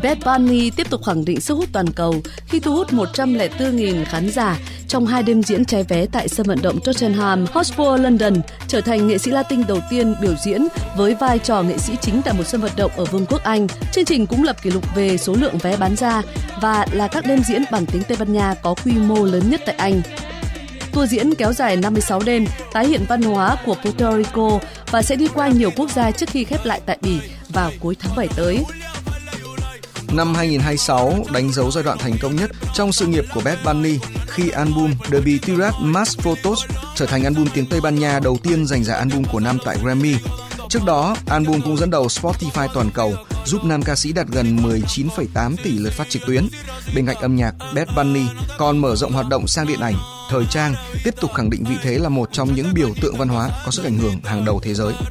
Bad Bunny tiếp tục khẳng định sức hút toàn cầu khi thu hút 104.000 khán giả trong 2 đêm diễn cháy vé tại sân vận động Tottenham Hotspur London, trở thành nghệ sĩ Latin đầu tiên biểu diễn với vai trò nghệ sĩ chính tại một sân vận động ở Vương quốc Anh. Chương trình cũng lập kỷ lục về số lượng vé bán ra và là các đêm diễn bằng tiếng Tây Ban Nha có quy mô lớn nhất tại Anh. Tour diễn kéo dài 56 đêm, tái hiện văn hóa của Puerto Rico và sẽ đi qua nhiều quốc gia trước khi khép lại tại Bỉ vào cuối tháng 7 tới. Năm 2026 đánh dấu giai đoạn thành công nhất trong sự nghiệp của Bad Bunny khi album The Bitirat Más Photos trở thành album tiếng Tây Ban Nha đầu tiên giành giải album của năm tại Grammy. Trước đó, album cũng dẫn đầu Spotify toàn cầu, giúp nam ca sĩ đạt gần 19,8 tỷ lượt phát trực tuyến. Bên cạnh âm nhạc, Bad Bunny còn mở rộng hoạt động sang điện ảnh, thời trang, tiếp tục khẳng định vị thế là một trong những biểu tượng văn hóa có sức ảnh hưởng hàng đầu thế giới.